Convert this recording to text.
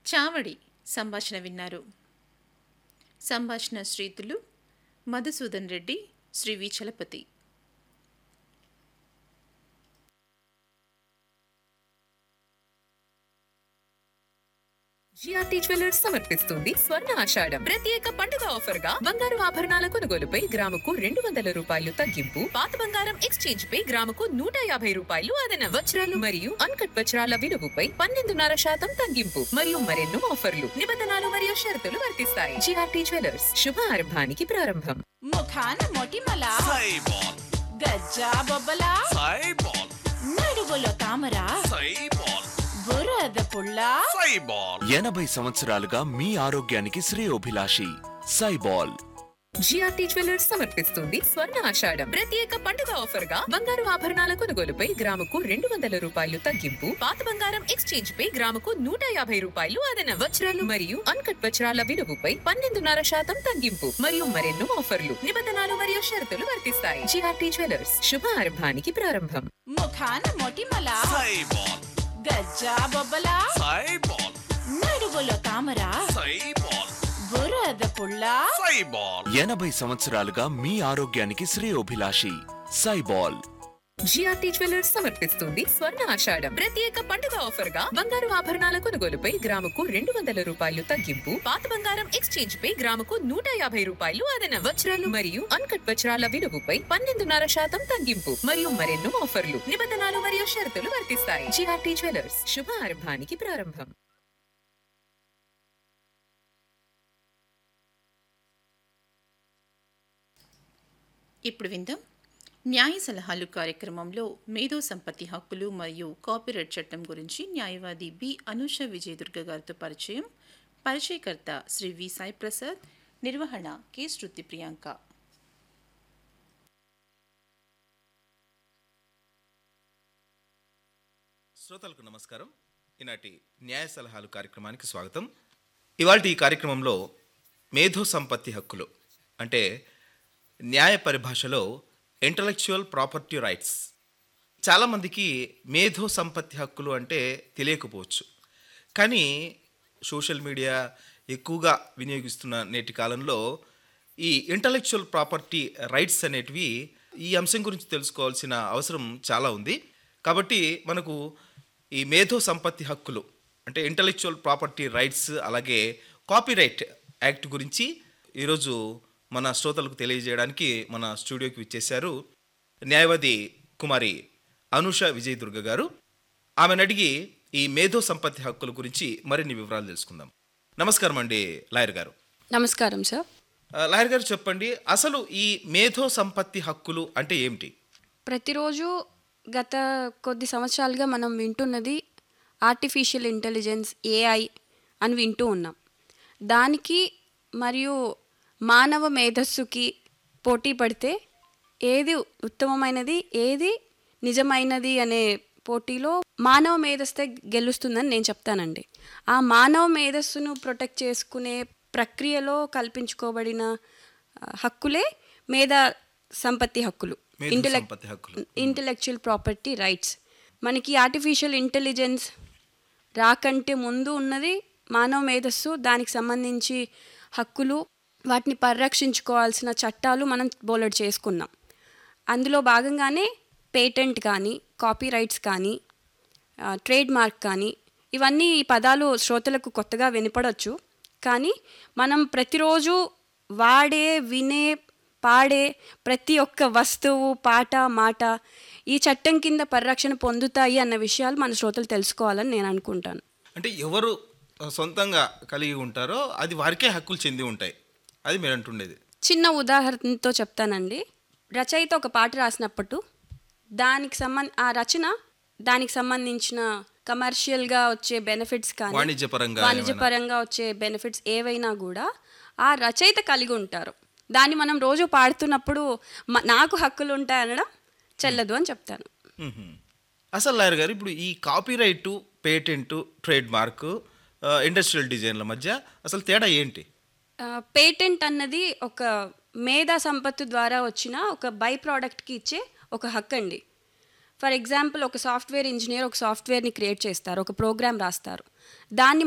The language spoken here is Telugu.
చావడి సంభాషణ విన్నారు. సంభాషణ శ్రీతులు మధుసూదన్ రెడ్డి, శ్రీ వి చలపతి. జిఆర్టీ జ్యువెలర్స్ సమర్పిస్తుంది స్వర్ణ ఆషాఢం ప్రత్యేక పండుగ ఆఫర్ గా బంగారు ఆభరణాల కొనుగోలుపై గ్రాముకు 200 రూపాయలు తగ్గింపు, పాత బంగారం ఎక్స్చేంజ్ పై గ్రాముకు 150 రూపాయలు అదనం, వజ్రాలు మరియు అన్కట్ వజ్రాల విలువపై 12.5% తగ్గింపు మరియు మరెన్నో ఆఫర్లు, నిబంధనలు మరియు షరతులు వర్తిస్తాయి. జిఆర్టీ జ్యువెలర్స్ శుభారంభానికి ప్రారంభం. ముఖాన మొటిమల సైబాల్, గజ్జా బొబ్బల సైబాల్, నడుగులో తామర సైబాల్, బురద పుల్ల సైబాల్. 80 సంవత్సరాలుగా మీ ఆరోగ్యానికి శ్రేయోభిలాషి సైబాల్. జిఆర్టీ జ్యువెలర్స్ సమర్పిస్తుంది స్వర్ణ ఆషాఢం ప్రత్యేక పండుగ ఆఫర్ గా బంగారు ఆభరణాల కొనుగోలుపై గ్రాముకు 200 రూపాయలు తగ్గింపు, పాత బంగారం ఎక్స్చేంజ్ పై గ్రాముకు 150 రూపాయలు అదనం, వజ్రాలు మరియు అన్కట్ వజ్రాల విలువపై 12.5% తగ్గింపు మరియు మరెన్నో ఆఫర్లు, నిబంధనలు మరియు షరతులు వర్తిస్తాయి. జిఆర్టీ జ్యువెలర్స్ శుభారంభానికి ప్రారంభం. ముఖాన మొటిమల సైబాల్, గజ్జా బొబ్బల సైబాల్, నడుగులో తామర సైబాల్, బురద పుల్ల సైబాల్. 80 సంవత్సరాలుగా మీ ఆరోగ్యానికి శ్రేయోభిలాషి సైబాల్. జిఆర్టీ జ్యువెలర్స్ సమర్పిస్తుంది స్వర్ణ ఆషాఢం ప్రత్యేక పండుగ ఆఫర్ గా బంగారు ఆభరణాల కొనుగోలుపై గ్రాముకు 200 రూపాయలు తగ్గింపు, పాత బంగారం ఎక్స్చేంజ్ పై గ్రాముకు 150 రూపాయలు అదనం, వజ్రాలు మరియు అన్కట్ వజ్రాల విలువపై 12.5% తగ్గింపు మరియు మరెన్నో ఆఫర్లు, నిబంధనలు మరియు షరతులు వర్తిస్తాయి. జిఆర్టీ జ్యువెలర్స్ శుభారంభానికి ప్రారంభం. ఇప్పుడు విందాం న్యాయ సలహాలు కార్యక్రమంలో మేధో సంపత్తి హక్కులు మరియు కాపీరైట్ చట్టం గురించి న్యాయవాది బి అనూష విజయదుర్గ గారితో పరిచయం. పరిచయకర్త శ్రీ వి సాయి ప్రసాద్, నిర్వహణ కె శృతి ప్రియాంక. శ్రోతలకు నమస్కారం. ఈనాటి న్యాయ సలహాలు కార్యక్రమానికి స్వాగతం. ఇవాల్టి ఈ కార్యక్రమంలో మేధో సంపత్తి హక్కులు అంటే న్యాయ పరిభాషలో ఇంటలెక్చువల్ ప్రాపర్టీ రైట్స్. చాలామందికి మేధో సంపత్తి హక్కులు అంటే తెలియకపోవచ్చు. కానీ సోషల్ మీడియా ఎక్కువగా వినియోగిస్తున్న నేటి కాలంలో ఈ ఇంటలెక్చువల్ ప్రాపర్టీ రైట్స్ అనేటివి ఈ అంశం గురించి తెలుసుకోవాల్సిన అవసరం చాలా ఉంది. కాబట్టి మనకు ఈ మేధో సంపత్తి హక్కులు అంటే ఇంటలెక్చువల్ ప్రాపర్టీ రైట్స్ అలాగే కాపీరైట్ యాక్ట్ గురించి ఈరోజు మన శ్రోతలకు తెలియజేయడానికి మన స్టూడియోకి విచ్చేశారు న్యాయవాది కుమారి అనూష విజయదుర్గ గారు. ఆమెను అడిగి ఈ మేధో సంపత్తి హక్కుల గురించి మరిన్ని వివరాలు తెలుసుకుందాం. నమస్కారం అండి లాయర్ గారు. నమస్కారం సార్. లాయర్ గారు చెప్పండి, అసలు ఈ మేధో సంపత్తి హక్కులు అంటే ఏమిటి? ప్రతిరోజు గత కొద్ది సంవత్సరాలుగా మనం వింటున్నది ఆర్టిఫిషియల్ ఇంటెలిజెన్స్, ఏఐ అని వింటూ ఉన్నాం. దానికి మరియు మానవ మేధస్సుకి పోటీ పడితే ఏది ఉత్తమమైనది, ఏది నిజమైనది అనే పోటీలో మానవ మేధస్సే గెలుస్తుందని నేను చెప్తానండి. ఆ మానవ మేధస్సును ప్రొటెక్ట్ చేసుకునే ప్రక్రియలో కల్పించుకోబడిన హక్కులే మేధా సంపత్తి హక్కులు, ఇంటలెక్చువల్ ప్రాపర్టీ రైట్స్. మనకి ఆర్టిఫిషియల్ ఇంటెలిజెన్స్ రాకంటే ముందు ఉన్నది మానవ మేధస్సు, దానికి సంబంధించి హక్కులు, వాటిని పరిరక్షించుకోవాల్సిన చట్టాలు మనం బోలెడు చేసుకున్నాం. అందులో భాగంగానే పేటెంట్ కానీ, కాపీరైట్స్ కానీ, ట్రేడ్ మార్క్ కానీ, ఇవన్నీ ఈ పదాలు శ్రోతలకు కొత్తగా వినపడవచ్చు. కానీ మనం ప్రతిరోజు వాడే, వినే, పాడే ప్రతి ఒక్క వస్తువు, పాట, మాట ఈ చట్టం కింద పరిరక్షణ పొందుతాయి అన్న విషయాలు మన శ్రోతలు తెలుసుకోవాలని నేను అనుకుంటాను. అంటే ఎవరు సొంతంగా కలిగి ఉంటారో అది వారికే హక్కులు చెంది ఉంటాయి, అది మీరు అంటుండేది. చిన్న ఉదాహరణతో చెప్తానండి. రచయిత ఒక పాట రాసినప్పుడు ఆ రచన దానికి సంబంధించిన కమర్షియల్గా వచ్చే బెనిఫిట్స్ కానీ, వాణిజ్యపరంగా వచ్చే బెనిఫిట్స్ ఏవైనా కూడా ఆ రచయిత కలిగి ఉంటారు. దాన్ని మనం రోజు పాడుతున్నప్పుడు నాకు హక్కులు ఉంటాయి అనడం చెల్లదు అని చెప్తాను. అసలు లాయర్ గారు, ఇప్పుడు ఈ copyright, patent, trade mark, industrial డిజైన్ల మధ్య అసలు తేడా ఏంటి? పేటెంట్ అన్నది ఒక మేధా సంపత్తు ద్వారా వచ్చిన ఒక బై ప్రోడక్ట్కి ఇచ్చే ఒక హక్కు అండి. ఫర్ ఎగ్జాంపుల్, ఒక సాఫ్ట్వేర్ ఇంజనీర్ ఒక సాఫ్ట్వేర్ని క్రియేట్ చేస్తారు, ఒక ప్రోగ్రామ్ రాస్తారు. దాన్ని